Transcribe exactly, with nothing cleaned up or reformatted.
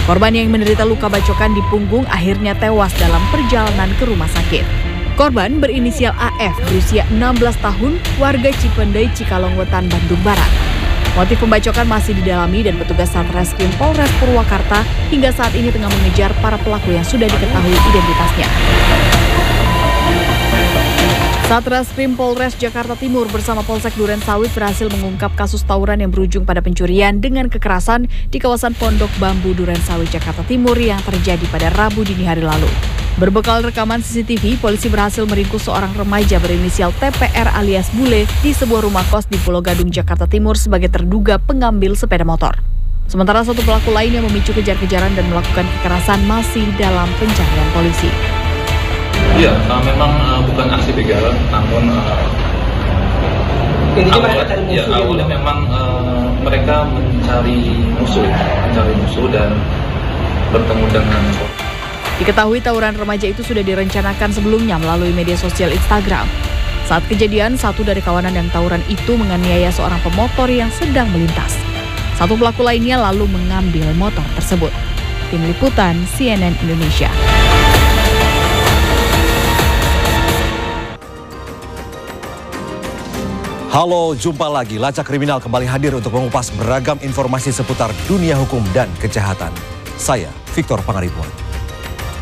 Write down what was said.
Korban yang menderita luka bacokan di punggung akhirnya tewas dalam perjalanan ke rumah sakit. Korban berinisial A F berusia enam belas tahun, warga Cipendei, Cikalong Wetan, Bandung Barat. Motif pembacokan masih didalami dan petugas Satreskrim Polres Purwakarta hingga saat ini tengah mengejar para pelaku yang sudah diketahui identitasnya. Satreskrim Polres Jakarta Timur bersama Polsek Durensawit berhasil mengungkap kasus tawuran yang berujung pada pencurian dengan kekerasan di kawasan Pondok Bambu Durensawit, Jakarta Timur yang terjadi pada Rabu dini hari lalu. Berbekal rekaman C C T V, polisi berhasil meringkus seorang remaja berinisial T P R alias Bule di sebuah rumah kos di Pulau Gadung, Jakarta Timur sebagai terduga pengambil sepeda motor. Sementara satu pelaku lain yang memicu kejar-kejaran dan melakukan kekerasan masih dalam pencarian polisi. Iya, uh, memang uh, bukan aksi begal, namun uh, awalnya, ya, awalnya memang uh, mereka mencari musuh, mencari musuh dan bertemu dengan. Diketahui tawuran remaja itu sudah direncanakan sebelumnya melalui media sosial Instagram. Saat kejadian, satu dari kawanan yang tawuran itu menganiaya seorang pemotor yang sedang melintas. Satu pelaku lainnya lalu mengambil motor tersebut. Tim Liputan C N N Indonesia. Halo, jumpa lagi. Lacak Kriminal kembali hadir untuk mengupas beragam informasi seputar dunia hukum dan kejahatan. Saya, Victor Pangaribuan.